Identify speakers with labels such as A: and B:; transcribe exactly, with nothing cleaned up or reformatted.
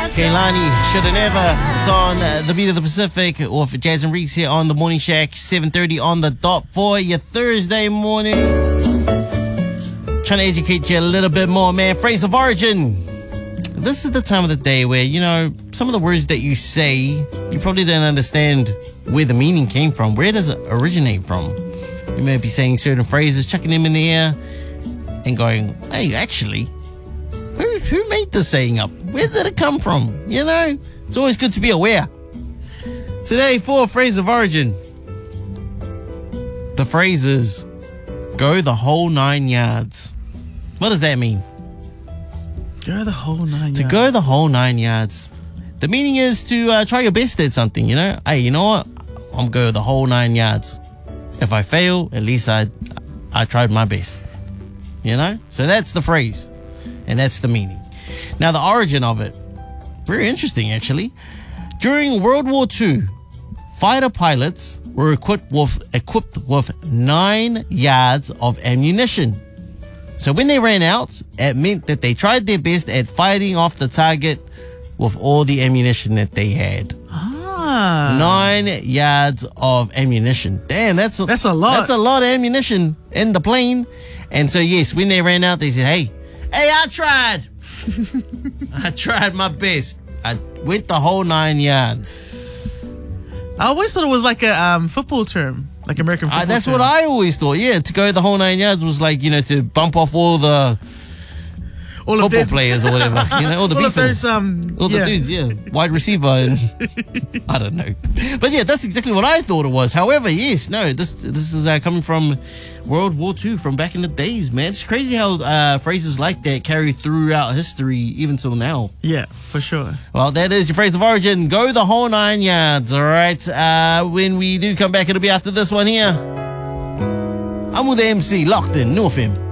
A: Kehlani, Shoulda Never. It's on uh, the Beat of the Pacific, or for Jazz and Reeks here on the Morning Shack, seven thirty on the dot for your Thursday morning. Trying to educate you a little bit more, man. Phrase of origin. This is the time of the day where, you know, some of the words that you say, you probably don't understand where the meaning came from. Where does it originate from? You may be saying certain phrases, chucking them in the air, and going, hey, actually, who, who made this saying up? Where did it come from? You know, it's always good to be aware. Today, for phrase of origin, the phrase is, go the whole nine yards. What does that mean?
B: Go the whole nine
A: To
B: yards.
A: go the whole nine yards. The meaning is to uh, try your best at something, you know? Hey, you know what? I'm going the whole nine yards. If I fail, at least I, I tried my best. You know? So that's the phrase. And that's the meaning. Now, the origin of it, very interesting, actually. During World War Two, fighter pilots were equipped with, equipped with nine yards of ammunition. So when they ran out, it meant that they tried their best at fighting off the target with all the ammunition that they had.
B: Ah.
A: Nine yards of ammunition. Damn, that's a,
B: That's a lot.
A: That's a lot of ammunition in the plane. And so, yes, when they ran out, they said, hey, hey, I tried. I tried my best. I went the whole nine yards.
B: I always thought it was like a um, football term, like American football
A: Uh, that's
B: term.
A: what I always thought. Yeah, to go the whole nine yards was like, you know, to bump off all the
B: all of
A: football
B: them.
A: players or whatever. You know, all the
B: all of
A: beefers.
B: those, um,
A: All the
B: yeah.
A: dudes, yeah. Wide receiver and I don't know. But yeah, that's exactly what I thought it was. However, yes, no, this this is uh, coming from World War Two, from back in the days, man. It's crazy how uh, phrases like that carry throughout history, even till now.
B: Yeah, for sure.
A: Well, that is your phrase of origin. Go the whole nine yards, all right? Uh, when we do come back, it'll be after this one here. I'm with the M C, locked in, North M.